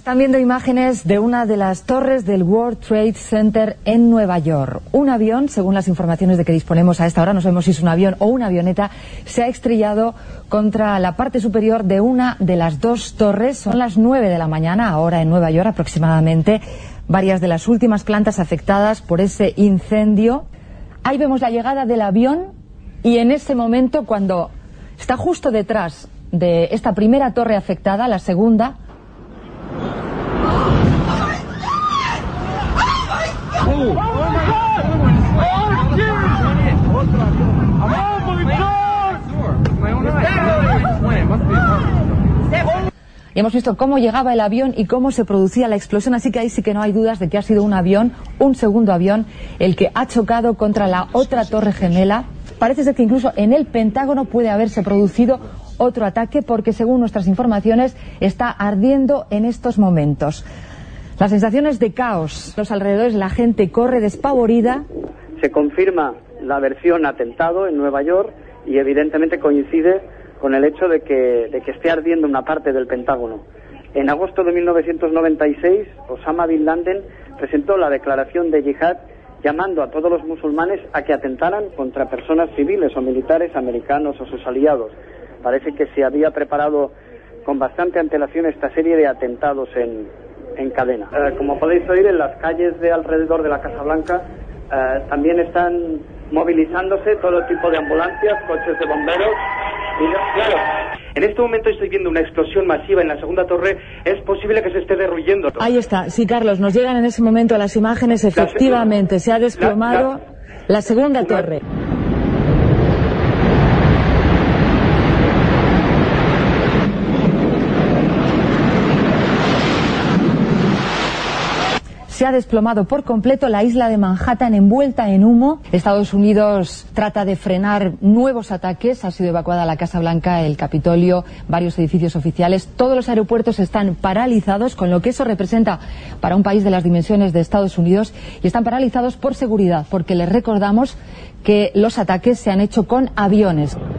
Están viendo imágenes de una de las torres del World Trade Center en Nueva York. Un avión, según las informaciones de que disponemos a esta hora, no sabemos si es un avión o una avioneta, se ha estrellado contra la parte superior de una de las dos torres. Son las 9 de la mañana, ahora en Nueva York aproximadamente. Varias de las últimas plantas afectadas por ese incendio. Ahí vemos la llegada del avión y en ese momento, cuando está justo detrás de esta primera torre afectada, la segunda, y hemos visto cómo llegaba el avión y cómo se producía la explosión, así que ahí sí que no hay dudas de que ha sido un avión, un segundo avión, el que ha chocado contra la otra torre gemela. Parece ser que incluso en el Pentágono puede haberse producido otro ataque porque, según nuestras informaciones, está ardiendo en estos momentos. Las sensaciones de caos, los alrededores, la gente corre despavorida. Se confirma la versión atentado en Nueva York y evidentemente coincide con el hecho de que esté ardiendo una parte del Pentágono. En agosto de 1996, Osama Bin Laden presentó la declaración de yihad llamando a todos los musulmanes a que atentaran contra personas civiles o militares americanos o sus aliados. Parece que se había preparado con bastante antelación esta serie de atentados en cadena. Como podéis oír, en las calles de alrededor de la Casa Blanca también están movilizándose todo tipo de ambulancias, coches de bomberos. Y claro, en este momento estoy viendo una explosión masiva en la segunda torre. Es posible que se esté derruyendo todo. Ahí está, sí, Carlos, nos llegan en ese momento las imágenes. Efectivamente, se ha desplomado la segunda torre. Se ha desplomado por completo la isla de Manhattan envuelta en humo. Estados Unidos trata de frenar nuevos ataques. Ha sido evacuada la Casa Blanca, el Capitolio, varios edificios oficiales. Todos los aeropuertos están paralizados, con lo que eso representa para un país de las dimensiones de Estados Unidos. Y están paralizados por seguridad, porque les recordamos que los ataques se han hecho con aviones.